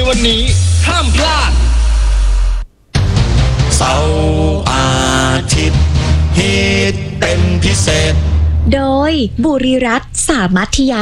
วันนี้ห้ามพลาดเสาร์อาทิตย์ฮิตเป็นพิเศษโดยบุรีรัตน์สามัคคียะ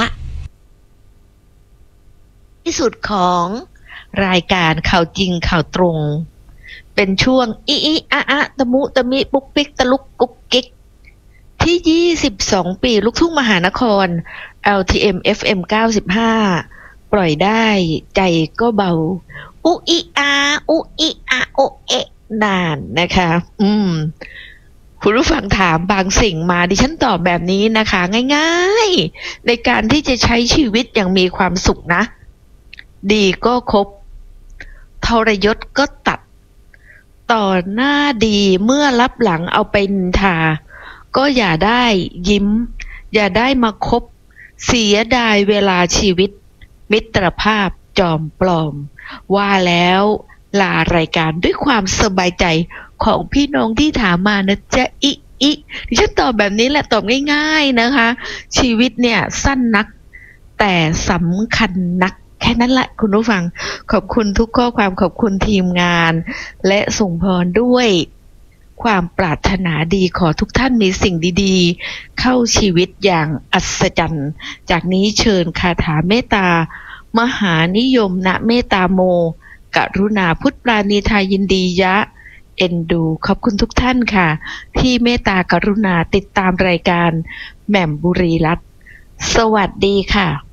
ที่สุดของรายการข่าวจริงข่าวตรงเป็นช่วงอิอิอะอะตะมุตะมิปุกปิกตะลุกกุ๊กกิ๊กที่22ปีลูกทุ่งมหานคร LTM FM 95ปล่อยได้ใจก็เบาอุอิอาอุอิอาโอเอะนานนะคะคุณผู้ฟังถามบางสิ่งมาดิฉันตอบแบบนี้นะคะง่ายๆในการที่จะใช้ชีวิตอย่างมีความสุขนะดีก็คบทรยศก็ตัดต่อหน้าดีเมื่อรับหลังเอาไปนินทาก็อย่าได้ยิ้มอย่าได้มาคบเสียดายเวลาชีวิตมิตรภาพจอมปลอมว่าแล้วลารายการด้วยความสบายใจของพี่น้องที่ถามมานะจ๊ะดิฉันตอบแบบนี้แหละตอบง่ายๆนะคะชีวิตเนี่ยสั้นนักแต่สำคัญนักแค่นั้นแหละคุณผู้ฟังขอบคุณทุกข้อความขอบคุณทีมงานและส่งพรด้วยความปรารถนาดีขอทุกท่านมีสิ่งดีๆเข้าชีวิตอย่างอัศจรรย์จากนี้เชิญคาถาเมตตามหานิยมณเมตตาโมกรุณาพุทธปราณีทายินดียะเอ็นดูขอบคุณทุกท่านค่ะที่เมตตากรุณาติดตามรายการแหม่มบุรีรัตน์สวัสดีค่ะ